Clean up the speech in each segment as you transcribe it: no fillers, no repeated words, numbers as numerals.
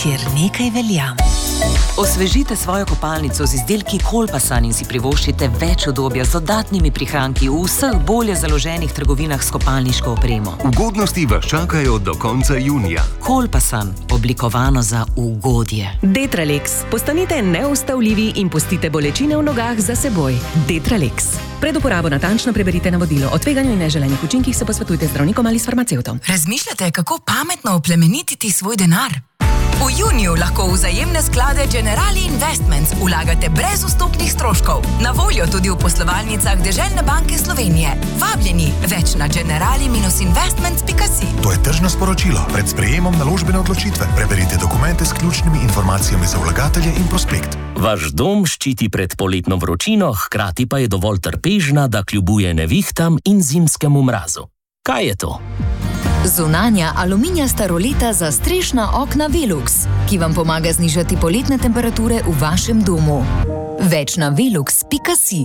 kjer nekaj velja. Osvežite svojo kopalnico z izdelki Kolpasan in si privoščite več udobja z dodatnimi prihranki v vseh bolje založenih trgovinah s kopalniško opremo. Ugodnosti vas čakajo do konca junija. Kolpasan, oblikovano za ugodje. Detralex. Postanite neustavljivi in pustite bolečine v nogah za seboj. Detralex. Pred uporabo natančno preberite navodilo. O tveganju in neželenih učinkih se posvetujte z zdravnikom ali s farmacevtom. Razmišljate, kako pametno oplemenititi svoj denar? V juniju lahko v vzajemne sklade Generali Investments vlagate brez vstopnih stroškov. Na voljo tudi v poslovalnicah Deželne banke Slovenije. Vabljeni, več na generali-investments.si. To je tržno sporočilo. Pred sprejemom naložbene odločitve preberite dokumente s ključnimi informacijami za vlagatelje in prospekt. Vaš dom ščiti pred poletno vročino, hkrati pa je dovolj trpežna, da kljubuje nevihtam in zimskemu mrazu. Kaj je to? Zunanja aluminijasta roleta za strešna okna Velux, ki vam pomaga znižati poletne temperature v vašem domu. Več na velux.si.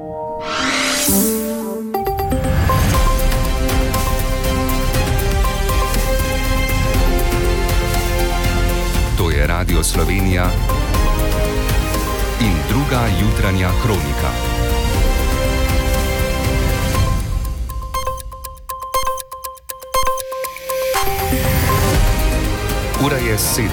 To je Radio Slovenija in druga jutranja kronika. Ura je 7.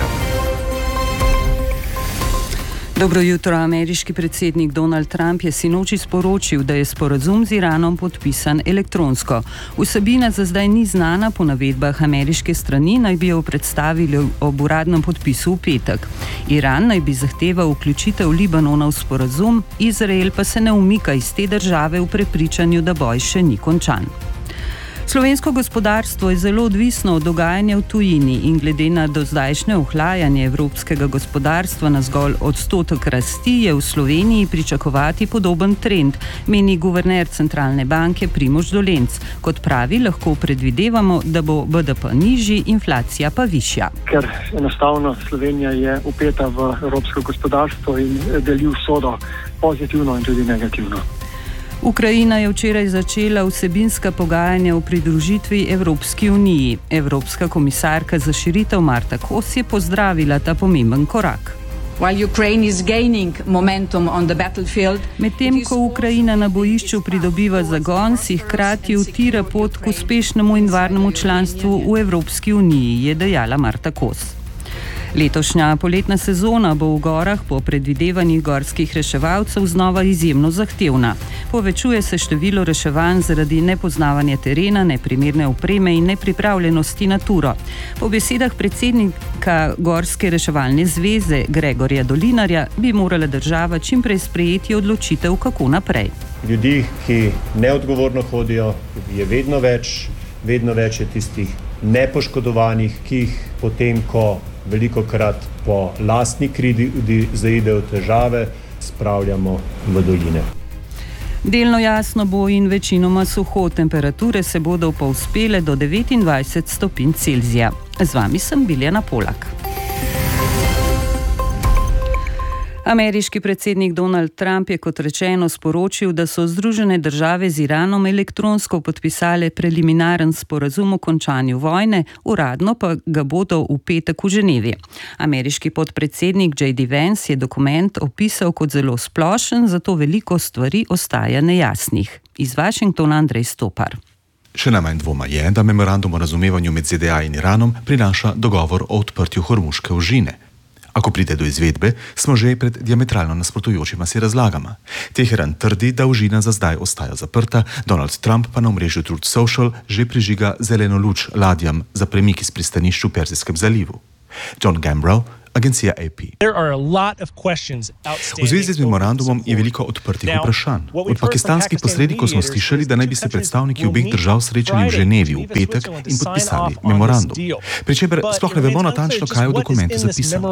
Dobro jutro. Ameriški predsednik Donald Trump je sinoči sporočil, da je sporazum z Iranom podpisan elektronsko. Vsebina za zdaj ni znana, po navedbah ameriške strani naj bi jo predstavili ob uradnem podpisu v petek. Iran naj bi zahteval vključitev Libanona v sporazum, Izrael pa se ne umika iz te države v prepričanju, da boj še ni končan. Slovensko gospodarstvo je zelo odvisno od dogajanja v tujini in glede na dozdajšnje ohlajanje evropskega gospodarstva na zgolj odstotek rasti je v Sloveniji pričakovati podoben trend, meni guverner centralne banke Primož Dolenc. Kot pravi, lahko predvidevamo, da bo BDP nižji, inflacija pa višja. Ker enostavno Slovenija je vpeta v evropsko gospodarstvo in deli usodo pozitivno in tudi negativno. Ukrajina je včeraj začela vsebinska pogajanja o pridružitvi Evropski uniji. Evropska komisarka za širitev Marta Kos je pozdravila ta pomemben korak. Medtem ko Ukrajina na bojišču pridobiva zagon, si hkrati utira pot k uspešnemu in varnemu članstvu v Evropski uniji, je dejala Marta Kos. Letošnja poletna sezona bo v gorah po predvidevanjih gorskih reševalcev znova izjemno zahtevna. Povečuje se število reševanj zaradi nepoznavanja terena, neprimerne opreme in nepripravljenosti na turo. Po besedah predsednika Gorske reševalne zveze Gregorja Dolinarja bi morala država čimprej sprejeti odločitev, kako naprej. Ljudi, ki neodgovorno hodijo, je vedno več je tistih nepoškodovanih, ki jih potem, ko velikokrat po lastni krivdi zaidejo težave, spravljamo v doline. Delno jasno bo in večinoma suho, temperature se bodo povzpele do 29 stopinj Celzija. Z vami sem Biljana Polak. Ameriški predsednik Donald Trump je kot rečeno sporočil, da so Združene države z Iranom elektronsko podpisale preliminaren sporazum o končanju vojne, uradno pa ga bodo v petek v Ženevi. Ameriški podpredsednik J.D. Vance je dokument opisal kot zelo splošen, zato veliko stvari ostaja nejasnih. Iz Washingtona Andrej Stopar. Še najmanj dvoma je, da memorandum o razumevanju med ZDA in Iranom prinaša dogovor o odprtju Hormuške ožine. Ako pride do izvedbe, smo že pred diametralno nasprotujočima si razlagama. Teheran trdi, da ožina za zdaj ostaja zaprta, Donald Trump pa na omrežju Truth Social že prižiga zeleno luč ladjam za premik iz pristanišča v Perzijskem zalivu. John Gambrell, agencija AP. V zvezi z memorandumom je veliko odprtih vprašanj. Od pakistanskih posrednikov smo slišali, da naj bi se predstavniki obeh držav srečali v Ženevi v petek in podpisali memorandum. Pričemer sploh ne vemo natančno, kaj je v dokumentu zapisano.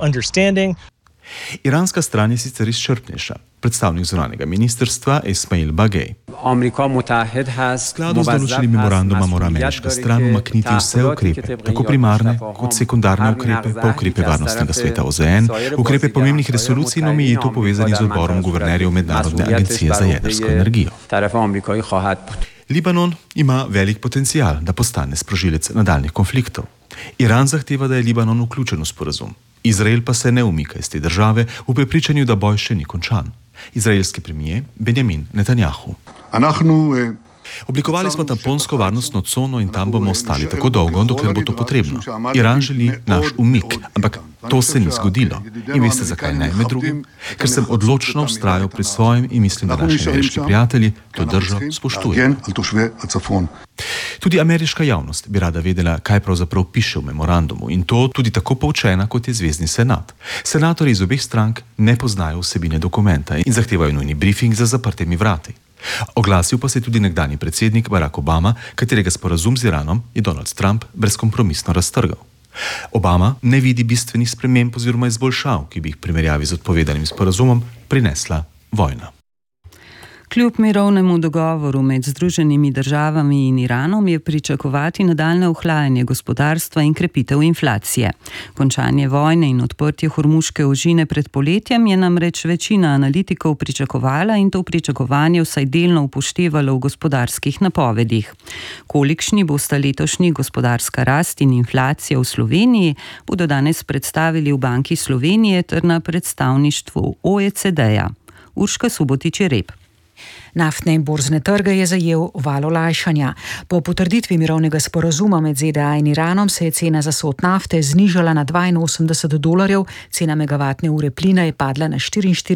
Iranska stran je sicer izčrpnejša. Predstavnik zunanjega ministrstva Ismail Bagej. V skladu z določili memoranduma mora ameriška stran umakniti vse ukrepe, tako primarne kot sekundarne ukrepe, pa ukrepe Varnostnega sveta OZN, ukrepe pomembnih resolucij in omejitev povezanih z odborom guvernerjev Mednarodne agencije za jedrsko energijo. Libanon ima velik potencial, da postane sprožilec nadaljnih konfliktov. Iran zahteva, da je Libanon vključen v sporazum. Izrael pa se ne umika iz te države v prepričanju, da boj še ni končan. Izraelski premijer Benjamin Netanjahu. Oblikovali smo tamponsko varnostno cono in tam bomo ostali tako dolgo, dokler bo to potrebno. Iran želi naš umik, ampak to se ni zgodilo. In veste zakaj ne, med drugim? Ker sem odločno vztrajal pri svojem in mislim, da naši ameriški prijatelji to držo spoštujejo. Tudi ameriška javnost bi rada vedela, kaj pravzaprav piše v memorandumu, in to tudi tako poučena, kot je Zvezni senat. Senatorji iz obeh strank ne poznajo vsebine dokumenta in zahtevajo nujni briefing za zaprtimi vrati. Oglasil pa se je tudi nekdanji predsednik Barack Obama, katerega sporazum z Iranom je Donald Trump brezkompromisno raztrgal. Obama ne vidi bistvenih sprememb oziroma izboljšav, ki bi jih v primerjavi z odpovedanim sporazumom prinesla vojna. Kljub mirovnemu dogovoru med Združenimi državami in Iranom je pričakovati nadaljnje ohlajanje gospodarstva in krepitev inflacije. Končanje vojne in odprtje Hormuške ožine pred poletjem je namreč večina analitikov pričakovala in to pričakovanje vsaj delno upoštevalo v gospodarskih napovedih. Kolikšni bosta letošnji gospodarska rast in inflacija v Sloveniji, bodo danes predstavili v Banki Slovenije ter na predstavništvu OECD-ja. Urška Subotič-Rep. Naftne in borzne trge je zajel val olajšanja. Po potrditvi mirovnega sporazuma med ZDA in Iranom se je cena za sod nafte znižala na $82, cena megavatne ure plina je padla na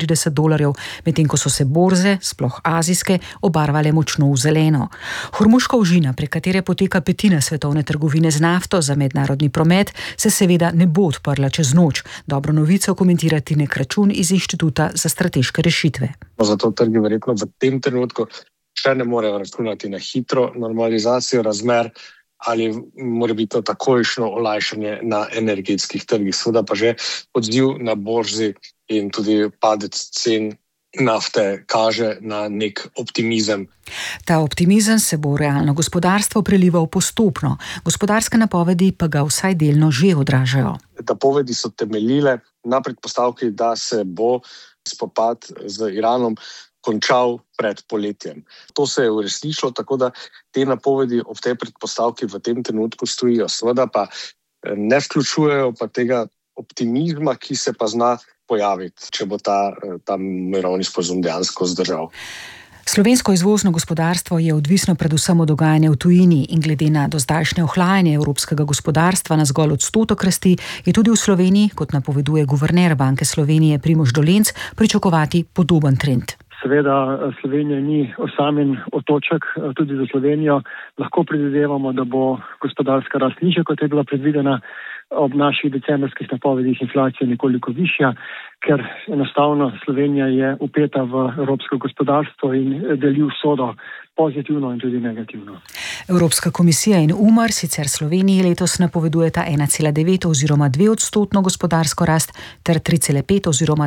$44, medtem ko so se borze, sploh azijske, obarvale močno v zeleno. Hormuška ožina, prek katere poteka petina svetovne trgovine z nafto za mednarodni promet, se seveda ne bo odprla čez noč. Dobro novico komentira Tine Kračun iz Inštituta za strateške rešitve. Zato trgi verjetno v tem trenutku še ne morejo računati na hitro normalizacijo razmer ali morebitno takojšnjo olajšanje na energetskih trgih. Seveda pa že odziv na borzi in tudi padec cen nafte kaže na nek optimizem. Ta optimizem se bo v realno gospodarstvo prelival postopno. Gospodarske napovedi pa ga vsaj delno že odražajo. Napovedi so temeljile na predpostavki, da se bo spopad z Iranom končal pred poletjem. To se je uresničilo, tako da te napovedi ob tej predpostavki v tem trenutku stojijo. Seveda pa ne vključujejo pa tega optimizma, ki se pa zna pojaviti, če bo ta mirovni sporazum dejansko zdržal. Slovensko izvozno gospodarstvo je odvisno predvsem od dogajanja v tujini in glede na dozdajšnje ohlajanje evropskega gospodarstva na zgolj odstotek rasti je tudi v Sloveniji, kot napoveduje guverner Banke Slovenije Primož Dolenc, pričakovati podoben trend. Seveda Slovenija ni osamljen otoček, tudi za Slovenijo lahko predvidevamo, da bo gospodarska rast nižja, kot je bila predvidena. Ob naših decembrskih napovedih inflacija nekoliko višja, ker enostavno Slovenija je upeta v evropsko gospodarstvo in deli usodo pozitivno in tudi negativno. Evropska komisija in UMAR sicer Sloveniji letos napovedujeta 1,9 oziroma 2% gospodarsko rast ter 3,5 oziroma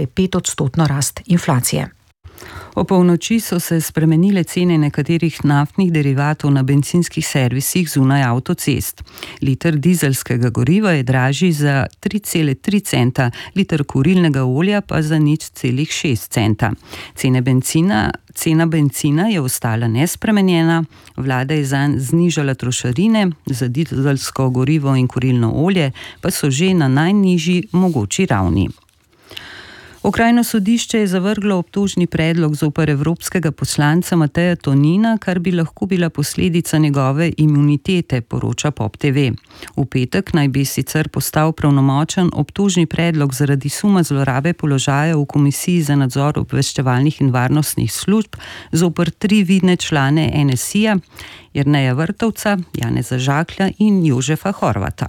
2,5% rast inflacije. O polnoči so se spremenile cene nekaterih naftnih derivatov na bencinskih servisih zunaj avtocest. Liter dizelskega goriva je dražji za 3,3 centa, liter kurilnega olja pa za 0,6 centa. Cena bencina je ostala nespremenjena, vlada je zanj znižala trošarine, za dizelsko gorivo in kurilno olje pa so že na najnižji mogoči ravni. Okrajno sodišče je zavrglo obtožni predlog zoper evropskega poslanca Mateja Tonina, kar bi lahko bila posledica njegove imunitete, poroča Pop TV. V petek naj bi sicer postal pravnomočen obtožni predlog zaradi suma zlorabe položaja v Komisiji za nadzor obveščevalnih in varnostnih služb zoper 3 vidne člane NSI-ja, Jerneja Vrtovca, Janeza Žaklja in Jožefa Horvata.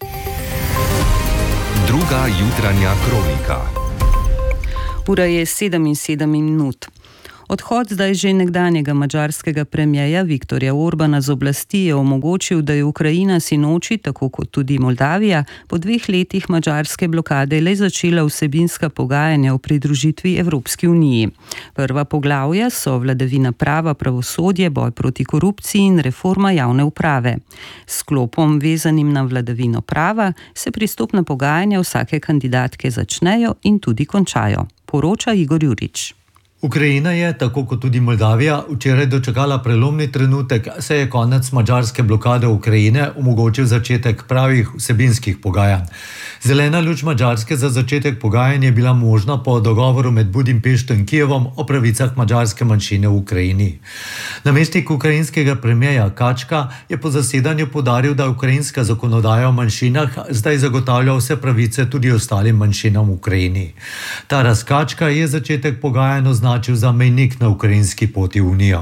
Druga jutranja kronika. Ura je 7:07. Odhod zdaj že nekdanjega madžarskega premierja Viktorja Orbana z oblasti je omogočil, da je Ukrajina sinoči, tako kot tudi Moldavija, po 2 letih madžarske blokade le začela vsebinska pogajanja o pridružitvi Evropski uniji. Prva poglavja so vladavina prava, pravosodje, boj proti korupciji in reforma javne uprave. S sklopom vezanim na vladavino prava se pristopna pogajanja vsake kandidatke začnejo in tudi končajo. Poroča Igor Jurič. Ukrajina je, tako kot tudi Moldavija, včeraj dočakala prelomni trenutek, saj je konec madžarske blokade Ukrajine omogočil začetek pravih vsebinskih pogajanj. Zelena luč Madžarske za začetek pogajanj je bila možna po dogovoru med Budimpešto in Kijevom o pravicah madžarske manjšine v Ukrajini. Namestnik ukrajinskega premierja Kačka je po zasedanju poudaril, da ukrajinska zakonodaja o manjšinah zdaj zagotavlja vse pravice tudi ostalim manjšinam v Ukrajini. Taras Kačka je začetek pogajanj označil za mejnik na ukrajinski poti v Unijo.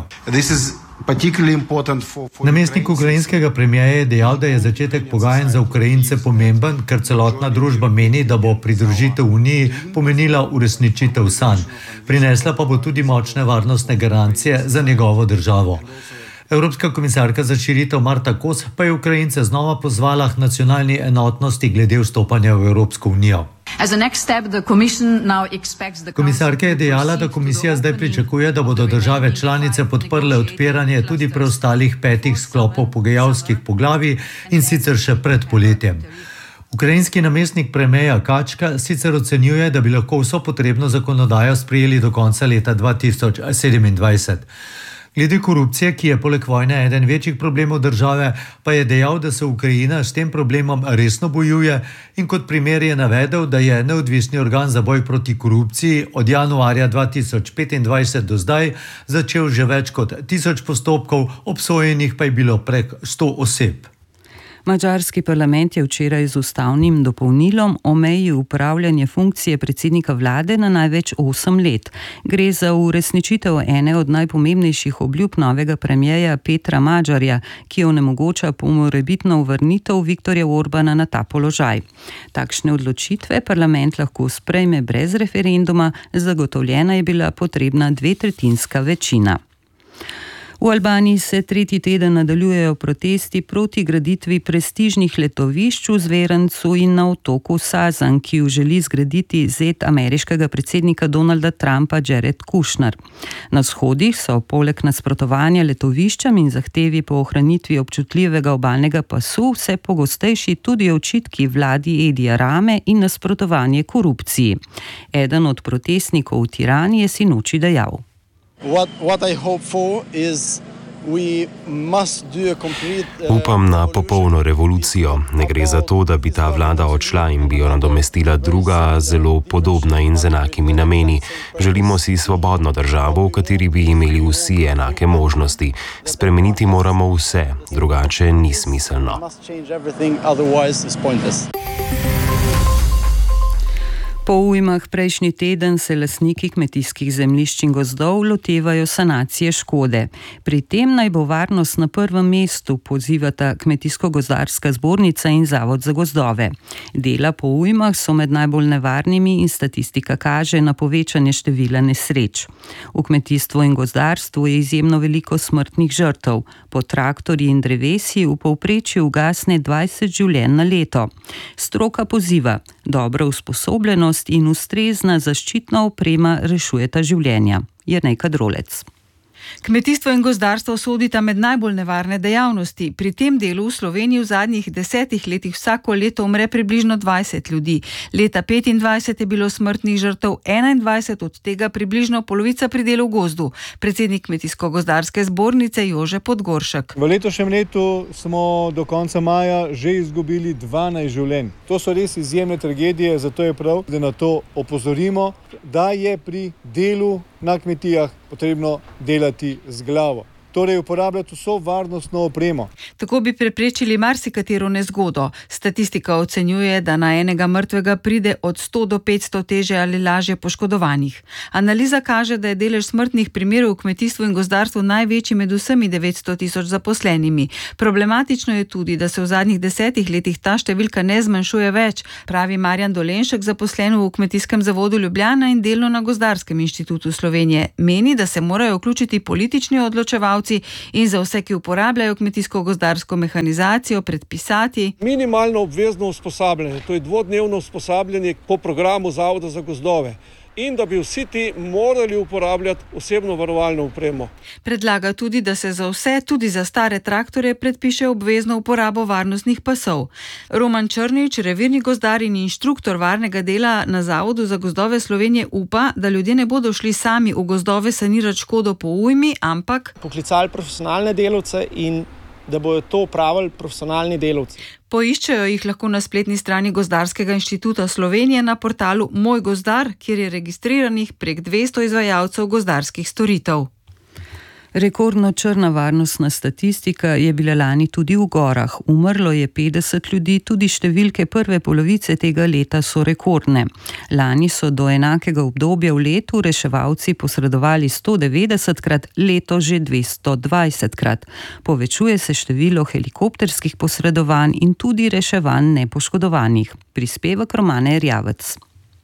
Namestnik ukrajinskega premierja je dejal, da je začetek pogajanj za Ukrajince pomemben, ker celotna družba meni, da bo pridružitev Uniji pomenila uresničitev sanj. Prinesla pa bo tudi močne varnostne garancije za njegovo državo. Evropska komisarka za širitev Marta Kos pa je Ukrajince znova pozvala k nacionalni enotnosti glede vstopanja v Evropsko unijo. Komisarka je dejala, da komisija zdaj pričakuje, da bodo države članice podprle odpiranje tudi preostalih 5 sklopov pogajalskih poglavij in sicer še pred poletjem. Ukrajinski namestnik premierja Kačka sicer ocenjuje, da bi lahko vso potrebno zakonodajo sprejeli do konca leta 2027. Glede korupcije, ki je poleg vojne eden večjih problemov države, pa je dejal, da se Ukrajina s tem problemom resno bojuje in kot primer je navedel, da je neodvisni organ za boj proti korupciji od januarja 2025 do zdaj začel že več kot 1000 postopkov, obsojenih pa je bilo prek 100 oseb. Madžarski parlament je včeraj z ustavnim dopolnilom omejil upravljanje funkcije predsednika vlade na največ 8 let. Gre za uresničitev ene od najpomembnejših obljub novega premierja Petra Madžarja, ki onemogoča morebitno uvrnitev Viktorja Orbana na ta položaj. Takšne odločitve parlament lahko sprejme brez referenduma, zagotovljena je bila potrebna 2/3 večina. V Albaniji se 3. teden nadaljujejo protesti proti graditvi prestižnih letovišč v Zverencu in na otoku Sazan, ki ju želi zgraditi zet ameriškega predsednika Donalda Trumpa Jared Kushner. Na shodih so poleg nasprotovanja letoviščam in zahtevi po ohranitvi občutljivega obalnega pasu vse pogostejši tudi očitki vladi Edija Rame in nasprotovanje korupciji. Eden od protestnikov v Tirani je sinoči dejal. Upam na popolno revolucijo. Ne gre za to, da bi ta vlada odšla in bi jo nadomestila druga, zelo podobna in z enakimi nameni. Želimo si svobodno državo, v kateri bi imeli vsi enake možnosti. Spremeniti moramo vse, drugače ni smiselno. Po ujmah prejšnji teden se lastniki kmetijskih zemljišč in gozdov lotevajo sanacije škode. Pri tem naj bo varnost na prvem mestu, pozivata Kmetijsko-gozdarska zbornica in Zavod za gozdove. Dela po ujmah so med najbolj nevarnimi in statistika kaže na povečanje števila nesreč. V kmetijstvu in gozdarstvu je izjemno veliko smrtnih žrtev. Po traktorji in drevesi v povprečju ugasne 20 življenj na leto. Stroka poziva, dobra usposobljenost in ustrezna zaščitna oprema rešujeta življenja. Jernej Kadrolec. Kmetijstvo in gozdarstvo sodita med najbolj nevarne dejavnosti. Pri tem delu v Sloveniji v zadnjih 10 letih vsako leto umre približno 20 ljudi. Leta 2025 je bilo smrtnih žrtev 21, od tega približno polovica pri delu v gozdu. Predsednik Kmetijsko-gozdarske zbornice Jože Podgoršek. V letošnjem letu smo do konca maja že izgubili 12 življenj. To so res izjemne tragedije, zato je prav, da na to opozorimo, da je pri delu na kmetijah potrebno delati z glavo. Torej uporabljati vso varnostno opremo. Tako bi preprečili marsikatero nezgodo. Statistika ocenjuje, da na enega mrtvega pride od 100 do 500 težje ali lažje poškodovanih. Analiza kaže, da je delež smrtnih primerov v kmetijstvu in gozdarstvu največji med vsemi 900 tisoč zaposlenimi. Problematično je tudi, da se v zadnjih 10 letih ta številka ne zmanjšuje več, pravi Marjan Dolenšek, zaposlen v Kmetijskem zavodu Ljubljana in delno na Gozdarskem inštitutu Slovenije. Meni, da se morajo vključiti politični odločevalci in za vse, ki uporabljajo kmetijsko-gozdarsko mehanizacijo, predpisati minimalno obvezno usposabljanje, to je 2-dnevno usposabljanje po programu Zavoda za gozdove. in da bi vsi ti morali uporabljati osebno varovalno opremo. Predlaga tudi, da se za vse, tudi za stare traktorje, predpiše obvezno uporabo varnostnih pasov. Roman Črnič, revirni gozdar in inštruktor varnega dela na Zavodu za gozdove Slovenije, upa, da ljudje ne bodo šli sami v gozdove sanirati škodo po ujmi, ampak poklicali profesionalne delavce in da bodo to opravili profesionalni delavci. Poiščejo jih lahko na spletni strani Gozdarskega inštituta Slovenije na portalu Moj gozdar, kjer je registriranih prek 200 izvajalcev gozdarskih storitev. Rekordno črna varnostna statistika je bila lani tudi v gorah. Umrlo je 50 ljudi, tudi številke prve polovice tega leta so rekordne. Lani so do enakega obdobja v letu reševalci posredovali 190krat, leto že 220krat. Povečuje se število helikopterskih posredovanj in tudi reševanj nepoškodovanih. Prispevek Romane Erjavec.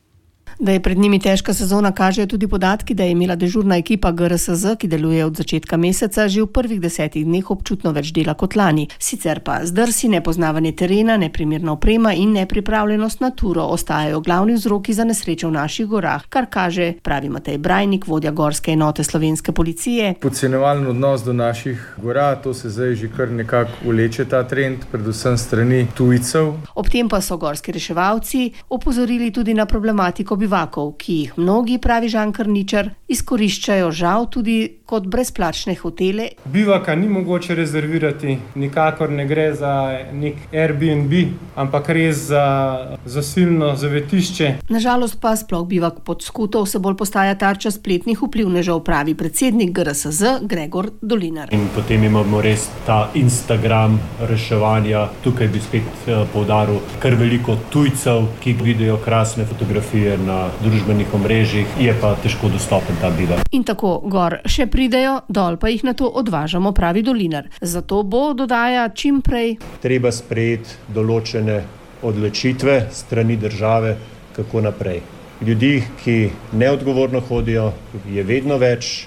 Da je pred njimi težka sezona, kažejo tudi podatki, da je imela dežurna ekipa GRSZ, ki deluje od začetka meseca, že v prvih 10 dneh občutno več dela kot lani. Sicer pa zdrsi, nepoznavanje terena, neprimerna oprema in nepripravljenost na turo ostajajo glavni vzroki za nesreče v naših gorah, kar kaže, pravi Matej Brajnik, vodja gorske enote slovenske policije. Podcenjevalen odnos do naših gora, to se zdaj že kar nekako vleče ta trend, predvsem strani tujcev. Ob tem pa so gorski reševalci opozorili tudi na problematiko bivakov, ki jih mnogi, pravi Žan Krničar, izkoriščajo žal tudi kot brezplačne hotele. Bivaka ni mogoče rezervirati, nikakor ne gre za nek Airbnb, ampak res za zasilno zavetišče. Nažalost pa sploh bivak pod skuto vse bolj postaja tarča spletnih vplivnežev, pravi predsednik GRSZ Gregor Dolinar. In potem imamo res ta Instagram reševanja. Tukaj bi spet poudaril kar veliko tujcev, ki vidijo krasne fotografije na družbenih omrežjih, je pa težko dostopen ta bivak. In tako gor še pridejo, dol pa jih nato odvažamo, pravi Dolinar. Zato bo, dodaja, čim prej treba sprejeti določene odločitve strani države, kako naprej. Ljudi, ki neodgovorno hodijo, je vedno več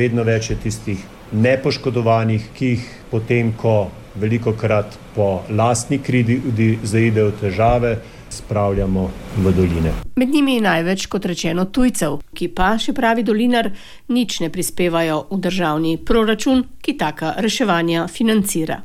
je tistih nepoškodovanih, ki jih potem, ko velikokrat po lastni krivdi zaidejo v težave, spravljamo v doline. Med njimi je največ, kot rečeno, tujcev, ki pa, še pravi Dolinar, nič ne prispevajo v državni proračun, ki taka reševanja financira.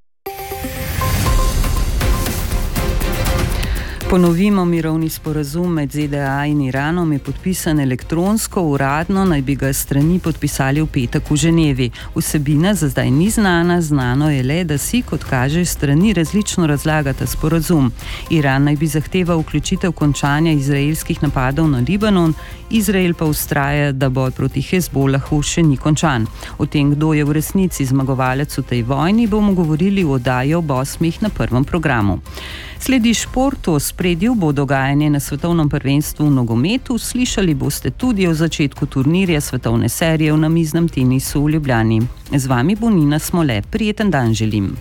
Ponovimo, mirovni sporazum med ZDA in Iranom je podpisan elektronsko, uradno naj bi ga strani podpisali v petek v Ženevi. Vsebina za zdaj ni znana, znano je le, da si, kot kaže, strani različno razlagata sporazum. Iran naj bi zahteval vključitev končanja izraelskih napadov na Libanon, Izrael pa vztraja, da boj proti Hezbolahu še ni končan. O tem, kdo je v resnici zmagovalec v tej vojni, bomo govorili v oddaji ob 8 na prvem programu. Sledi športu, v spredju bo dogajanje na svetovnem prvenstvu v nogometu, slišali boste tudi o začetku turnirja svetovne serije v namiznem tenisu v Ljubljani. Z vami bo Nina Smole, prijeten dan želim.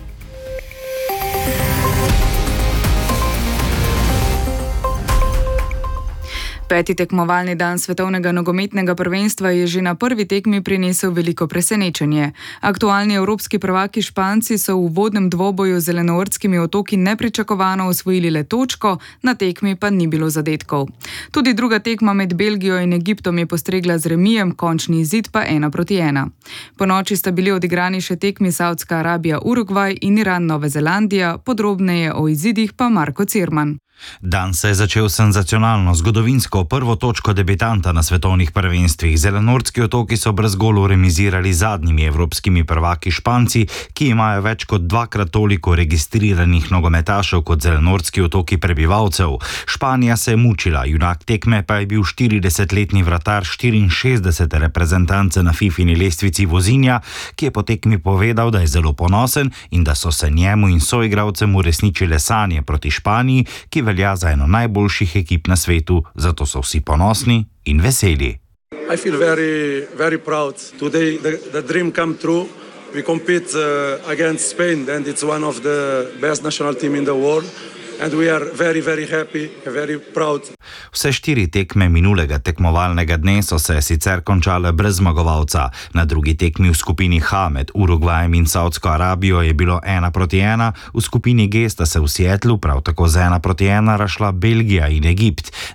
Peti tekmovalni dan svetovnega nogometnega prvenstva je že na prvi tekmi prinesel veliko presenečenje. Aktualni evropski prvaki Španci so v uvodnem dvoboju z Zelenortskimi otoki nepričakovano osvojili le točko, na tekmi pa ni bilo zadetkov. Tudi druga tekma med Belgijo in Egiptom je postregla z remijem, končni izid pa 1-1. Ponoči sta bili odigrani še tekmi Saudska Arabija, Urugvaj in Iran, Nova Zelandija, podrobneje o izidih pa Marko Cirman. Dan se je začel senzacionalno, zgodovinsko prvo točko debitanta na svetovnih prvenstvih. Zelenortski otoki so brez golov remizirali zadnjimi evropskimi prvaki Španci, ki imajo več kot dvakrat toliko registriranih nogometašev kot Zelenortski otoki prebivalcev. Španija se je mučila, junak tekme pa je bil 40-letni vratar 64. reprezentance na Fifini lestvici Vozinja, ki je po tekmi povedal, da je zelo ponosen in da so se njemu in soigralcem uresničile sanje proti Španiji, ki velja za eno najboljših ekip na svetu, zato so vsi ponosni in veseli. I feel very, very proud. Today the dream come true. We compete against Spain and it's one of the best national team in the world. And we are very, very happy, very proud. Vse 4 tekme minulega tekmovalnega dne so se sicer končale brez zmagovalca. Na drugi tekmi v skupini H med Urugvajem in Saudsko Arabijo je bilo 1-1, v skupini G sta se v Seattlu prav tako z 1-1 razšla Belgija in Egipt.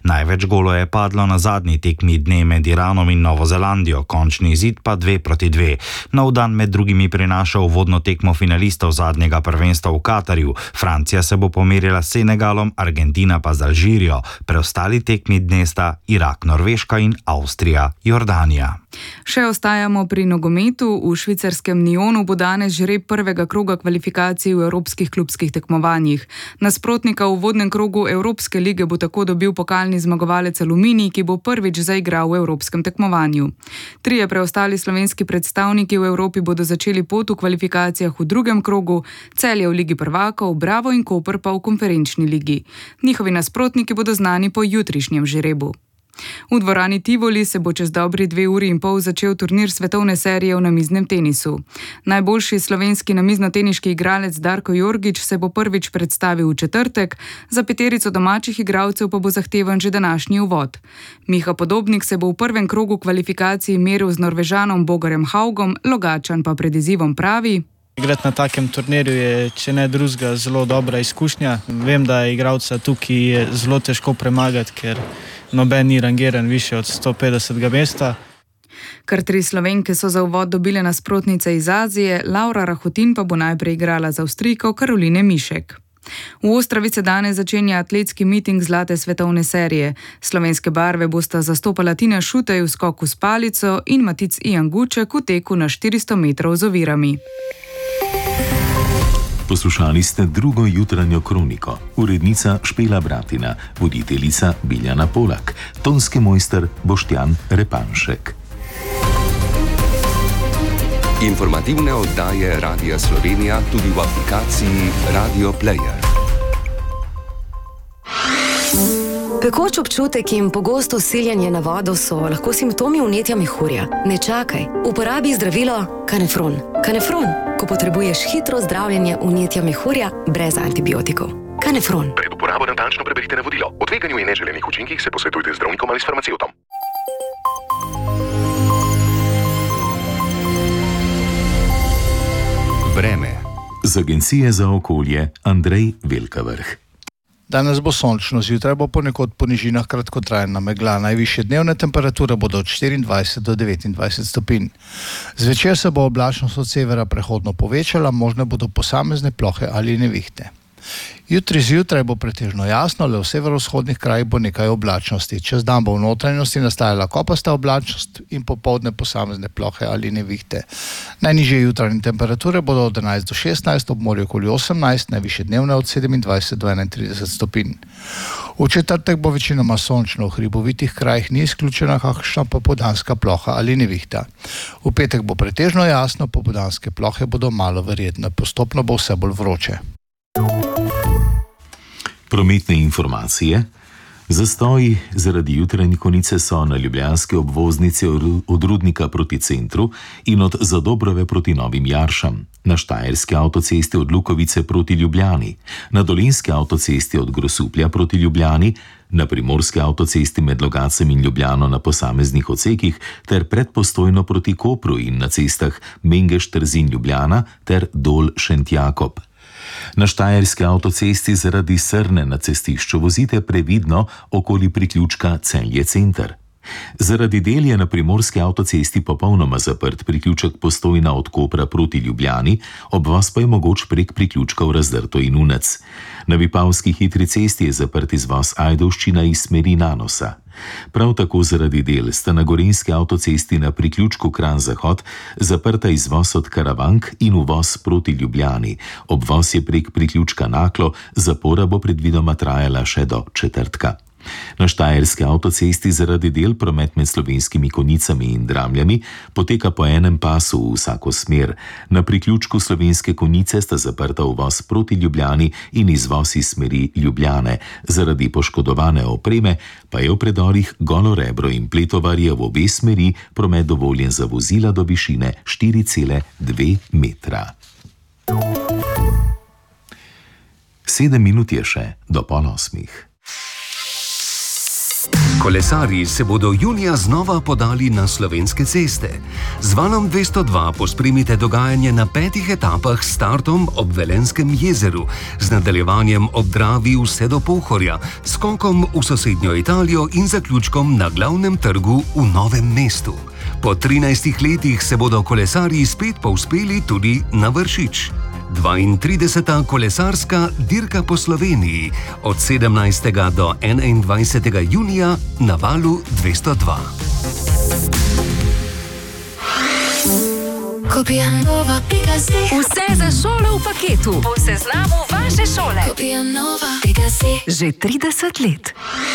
Največ golov je padlo na zadnji tekmi dne med Iranom in Novo Zelandijo, končni izid pa 2-2. Nov dan med drugimi prinaša uvodno tekmo finalistov zadnjega prvenstva v Katarju. Francija se bo pomerila s Senegalom, Argentina pa z Alžirijo. Preostali tekmi dne sta Irak, Norveška in Avstrija, Jordanija. Še ostajamo pri nogometu. V švicarskem Nyonu bo danes žreb prvega kroga kvalifikacij v evropskih klubskih tekmovanjih. Nasprotnika v uvodnem krogu Evropske lige bo tako dobil pokalni zmagovalec Aluminij, ki bo prvič zaigral v evropskem tekmovanju. 3 preostali slovenski predstavniki v Evropi bodo začeli pot v kvalifikacijah v drugem krogu, Celje v Ligi prvakov, Bravo in Koper pa v konferenčni ligi. Njihovi nasprotniki bodo znani po jutrišnjem žrebu. V dvorani Tivoli se bo čez dobri 2 uri in pol začel turnir svetovne serije v namiznem tenisu. Najboljši slovenski namiznoteniški igralec Darko Jorgič se bo prvič predstavil v četrtek, za 5 domačih igralcev pa bo zahtevan že današnji uvod. Miha Podobnik se bo v prvem krogu kvalifikacij meril z Norvežanom Bogarjem Haugom, Logačan pa pred izzivom pravi: Igrati na takem turnirju je, če ne drugega, zelo dobra izkušnja. Vem, da je igralca tukaj je zelo težko premagati, ker noben ni rangiran više od 150. mesta. Kar 3 Slovenke so za uvod dobile nasprotnice iz Azije, Laura Rahotin pa bo najprej igrala z Avstrijko Karoline Mišek. V Ostravi se danes začenja atletski miting zlate svetovne serije. Slovenske barve bosta zastopala Tina Šutej v skoku s palico in Matic Ijan Guček v teku na 400 metrov z ovirami. Poslušali ste drugo jutranjo kroniko. Urednica Špela Bratina, voditeljica Biljana Polak, tonski mojster Boštjan Repanšek. Informativne oddaje Radia Slovenija tudi v aplikaciji Radio Player. Pekoč občutek in pogosto siljenje na vodo so lahko simptomi vnetja mehurja. Ne čakaj, uporabi zdravilo Kanefron. Kanefron, ko potrebuješ hitro zdravljenje vnetja mehurja brez antibiotikov. Kanefron. Pred uporabo natančno preberite navodilo. O tveganju in neželenih učinkih se posvetujte z zdravnikom ali s farmacevtom. Vreme. Z Agencije za okolje Andrej Velkavrh. Danes bo sončno, zjutraj bo ponekod po nižinah kratkotrajna megla. Najvišje dnevne temperature bodo od 24 do 29 stopinj. Zvečer se bo oblačnost od severa prehodno povečala, možne bodo posamezne plohe ali nevihte. Jutri zjutraj bo pretežno jasno, le v severovzhodnih krajih bo nekaj oblačnosti. Čez dan bo v notranjosti nastajala kopasta oblačnost in popoldne posamezne plohe ali nevihte. Najnižje jutranje temperature bodo od 11 do 16, ob morju okoli 18, najvišje dnevne od 27 do 31 stopinj. V četrtek bo večinoma sončno, v hribovitih krajih ni izključena kakšna popoldanska ploha ali nevihta. V petek bo pretežno jasno, popoldanske plohe bodo malo verjetne, postopno bo vse bolj vroče. Prometne informacije. Zastoji zaradi jutranje konice so na ljubljanske obvoznice od Rudnika proti centru in od Zadobrove proti Novim Jaršam, na Štajerski avtocesti od Lukovice proti Ljubljani, na Dolenjski avtocesti od Grosuplja proti Ljubljani, na Primorski avtocesti med Logacem in Ljubljano na posameznih odsekih ter pred Postojno proti Kopru in na cestah Mengeš-Trzin-Ljubljana ter Dol-Šentjakob. Na Štajerski avtocesti zaradi srne na cestišču vozite previdno okoli priključka Celje center. Zaradi del je na Primorski avtocesti popolnoma zaprt priključek Postojna od Kopra proti Ljubljani, obvoz pa je mogoč prek priključkov Razdrto in Unec. Na Vipavski hitri cesti je zaprt izvoz Ajdovščina iz smeri Nanosa. Prav tako zaradi del sta na Gorenjski avtocesti na priključku Kranj-Zahod zaprta izvoz od Karavank in uvoz proti Ljubljani. Obvoz je prek priključka Naklo, zapora bo predvidoma trajala še do četrtka. Na Štajerski avtocesti zaradi del promet med Slovenskimi Konjicami in Dramljami poteka po enem pasu v vsako smer. Na priključku Slovenske Konjice sta zaprta uvoz proti Ljubljani in izvoz iz smeri Ljubljane. Zaradi poškodovane opreme pa je v predorih Golorebro in Pletovarje v obe smeri promet dovoljen za vozila do višine 4,2 metra. 7 minut je še do 7:30. Kolesarji se bodo junija znova podali na slovenske ceste. Z Valom 202 pospremite dogajanje na 5 etapah s startom ob Velenskem jezeru, z nadaljevanjem ob Dravi vse do Pohorja, skokom v sosednjo Italijo in zaključkom na glavnem trgu v Novem mestu. Po 13 letih se bodo kolesarji spet povzpeli tudi na Vršič. 32. kolesarska dirka po Sloveniji od 17. do 21. junija na Valu 202. Vse za šolo v paketu. Po seznamu vaše šole. Že 30 let.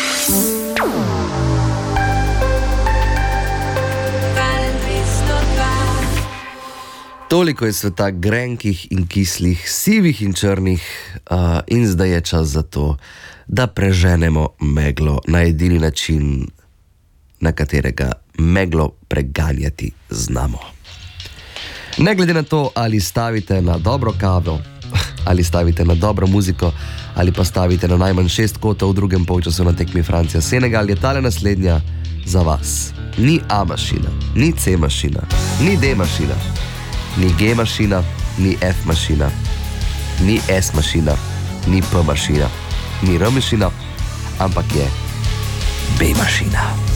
Toliko je sveta grenkih in kislih, sivih in črnih, in zdaj je čas za to, da preženemo meglo na edini način, na katerega meglo preganjati znamo. Ne glede na to, ali stavite na dobro kavo, ali stavite na dobro muziko, ali pa stavite na najmanj 6 kotov v drugem polčasu na tekmi Francija-Senegal, je tale naslednja za vas. Ni A mašina, ni C mašina, ni D mašina, ni G mašina, ni F mašina, ni S mašina, ni P mašina, ni R mašina, ampak je B mašina.